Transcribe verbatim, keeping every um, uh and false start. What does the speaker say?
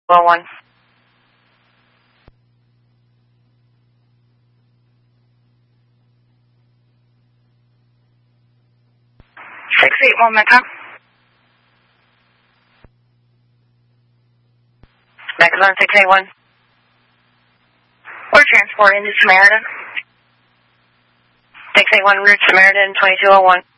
oh one. six eight one Mecca. Mecca's on six eight one. We're transporting to Samaritan. six eight one, route Samaritan, twenty-two oh one.